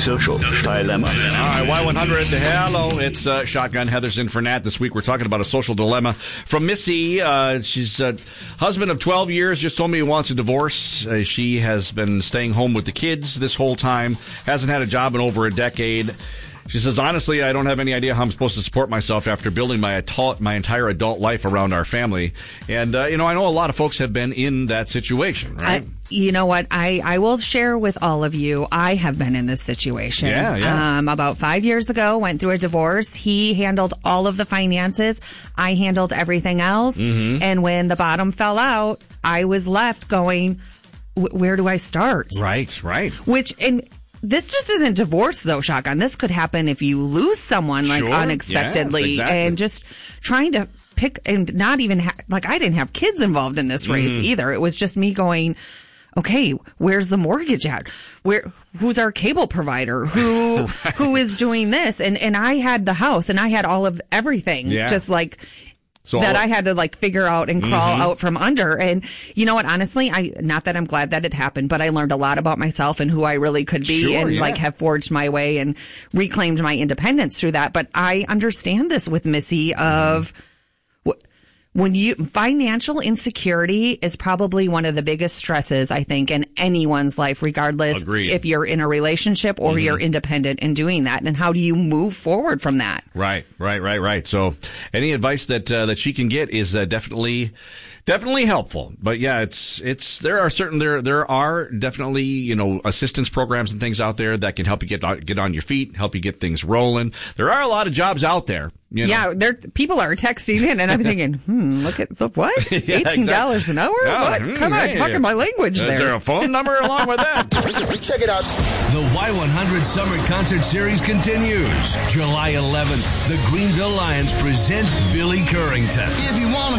Social Dilemma. All right, Y100, hello. It's Shotgun. Heather's in for Nat. This week we're talking about a social dilemma from Missy. She's a husband of 12 years, just told me he wants a divorce. She has been staying home with the kids this whole time, hasn't had a job in over a decade. She says, honestly, I don't have any idea how I'm supposed to support myself after building my entire adult life around our family. And, I know a lot of folks have been in that situation, right? You know what? I will share with all of you, I have been in this situation. Yeah. About 5 years ago, went through a divorce. He handled all of the finances. I handled everything else. Mm-hmm. And when the bottom fell out, I was left going, where do I start? Right. This just isn't divorce, though, Shotgun. This could happen if you lose someone, unexpectedly. Yeah, exactly. And just trying to pick and not even I didn't have kids involved in this race either. It was just me going, okay, where's the mortgage at? Who's our cable provider? Who is doing this? And I had the house and I had all of everything. Yeah. Just that I had to figure out and crawl out from under. And you know what, honestly, not that I'm glad that it happened, but I learned a lot about myself and who I really could be have forged my way and reclaimed my independence through that. But I understand this with Missy of financial insecurity is probably one of the biggest stresses, I think, in anyone's life, regardless if you're in a relationship or you're independent in doing that. And how do you move forward from that? Right. So any advice that she can get is definitely helpful. But yeah, there are definitely, assistance programs and things out there that can help you get on your feet, help you get things rolling. There are a lot of jobs out there. Yeah, people are texting in, and I'm thinking, look at what? $18 an hour? Yeah, what? Come on, talking my language there. Is there a phone number along with that? Check it out. The Y100 Summer Concert Series continues. July 11th, the Greenville Lions present Billy Currington. If you want